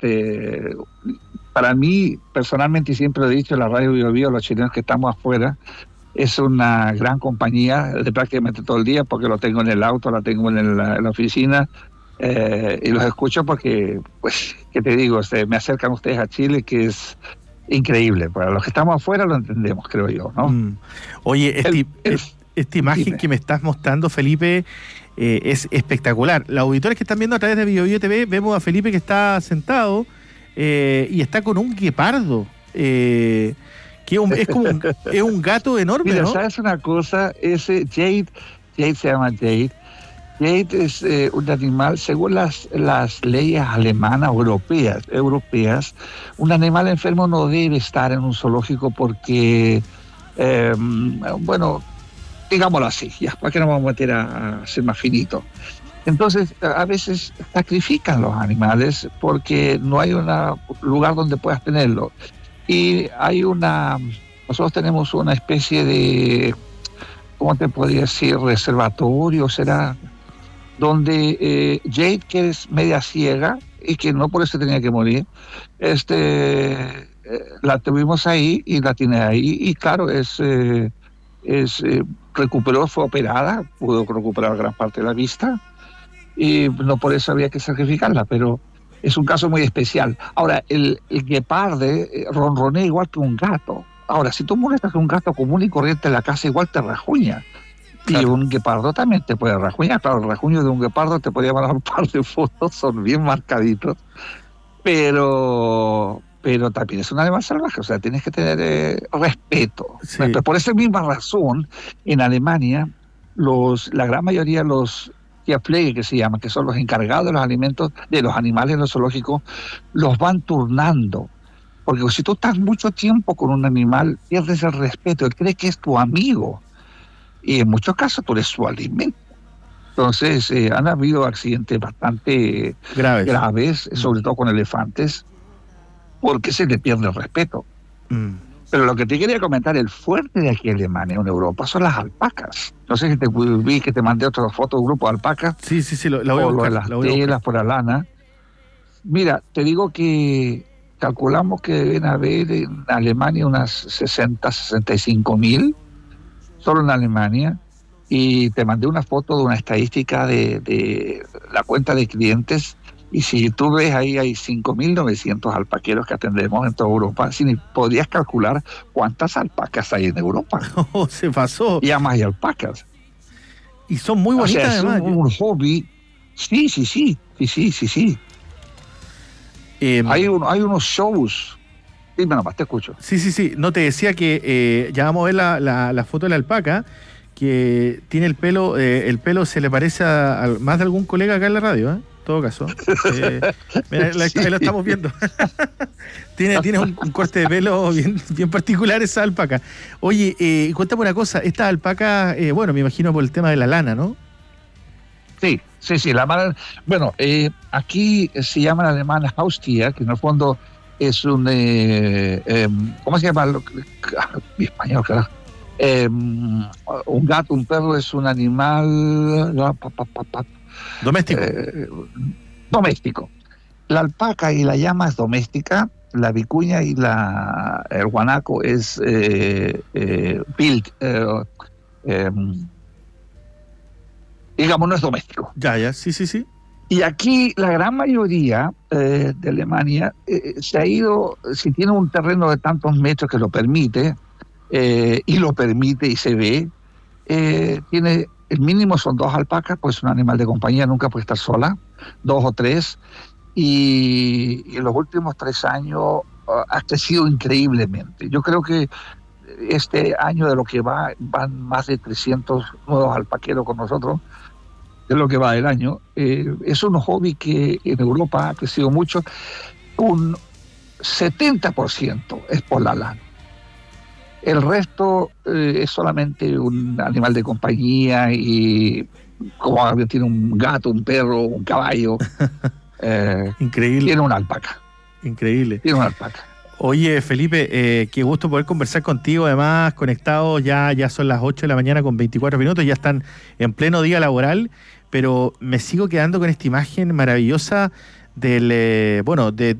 para mí, personalmente, y siempre lo he dicho, la Radio Bio Bio, los chilenos que estamos afuera, es una gran compañía de prácticamente todo el día, porque lo tengo en el auto, la tengo en la oficina, y los escucho porque, pues, ¿qué te digo? Me acercan ustedes a Chile, que es increíble. Para los que estamos afuera lo entendemos, creo yo, ¿no? Oye, esta imagen que me estás mostrando, Felipe, es espectacular. Los auditores que están viendo a través de Bio Bio TV, vemos a Felipe que está sentado y está con un guepardo. Es un gato enorme. Mira, ¿no? ¿sabes una cosa? Ese Jade se llama Jade. Jade es un animal, según las leyes alemanas, europeas, un animal enfermo no debe estar en un zoológico porque, bueno, digámoslo así, ya, ¿para qué nos vamos a meter a ser más finito? Entonces, a veces sacrifican los animales porque no hay un lugar donde puedas tenerlo. Y nosotros tenemos una especie de, ¿cómo te podría decir? Reservatorio, será, donde Jade, que es media ciega y que no por eso tenía que morir, la tuvimos ahí y la tiene ahí, y claro, recuperó, fue operada, pudo recuperar gran parte de la vista, y no por eso había que sacrificarla, pero es un caso muy especial. Ahora, el guepardo ronronea igual que un gato. Ahora, si tú molestas a un gato común y corriente en la casa, igual te rajuña. Claro. Y un guepardo también te puede rajuñar. Claro, el rajuño de un guepardo te podría mandar un par de fotos, son bien marcaditos, pero también es un animal salvaje, o sea, tienes que tener respeto. Sí. Por esa misma razón, en Alemania, la gran mayoría de los Tierpflege, que se llaman, que son los encargados de los alimentos de los animales en los zoológicos, los van turnando. Porque si tú estás mucho tiempo con un animal, pierdes el respeto, él cree que es tu amigo. Y en muchos casos tú eres su alimento. Entonces, han habido accidentes bastante graves, sobre todo con elefantes, porque se le pierde el respeto. Pero lo que te quería comentar, el fuerte de aquí en Alemania, en Europa, son las alpacas. No sé si te vi que te mandé otra foto de un grupo de alpacas. Sí, la voy a buscar. O las telas por la lana. Mira, te digo que calculamos que deben haber en Alemania unas 65.000, solo en Alemania. Y te mandé una foto de una estadística de la cuenta de clientes. Y si tú ves ahí, hay 5.900 alpaqueros que atendemos en toda Europa. Si podrías calcular cuántas alpacas hay en Europa. Oh, se pasó. Y además hay alpacas. Y son muy bonitas, además. Es un hobby. Sí. Hay unos shows. Dime nomás, te escucho. Sí. No, te decía que ya vamos a ver la foto de la alpaca, que tiene el pelo se le parece a más de algún colega acá en la radio, ¿eh? En todo caso. Mira, ahí lo estamos viendo. Tiene un corte de pelo bien particular esa alpaca. Oye, cuéntame una cosa, esta alpaca, bueno, me imagino por el tema de la lana, ¿no? Sí, bueno, aquí se llama en alemán Haustier, que en el fondo es un, ¿cómo se llama? Mi español, carajo. Un gato, un perro es un animal doméstico. La alpaca y la llama es doméstica, la vicuña y el guanaco es wild, digamos, no es doméstico. Ya, sí. Y aquí la gran mayoría de Alemania se ha ido, si tiene un terreno de tantos metros que lo permite, y se ve, tiene, el mínimo son 2 alpacas, pues un animal de compañía nunca puede estar sola, 2 o 3, y en los últimos 3 años ha crecido increíblemente. Yo creo que este año de lo que van más de 300 nuevos alpaqueros con nosotros, de lo que va del año. Es un hobby que en Europa ha crecido mucho, un 70% es por la lana. El resto es solamente un animal de compañía, y como tiene un gato, un perro, un caballo. Increíble. Tiene una alpaca. Increíble. Tiene una alpaca. Oye, Felipe, qué gusto poder conversar contigo. Además, conectados, ya son las 8 de la mañana con 24 minutos, ya están en pleno día laboral, pero me sigo quedando con esta imagen maravillosa de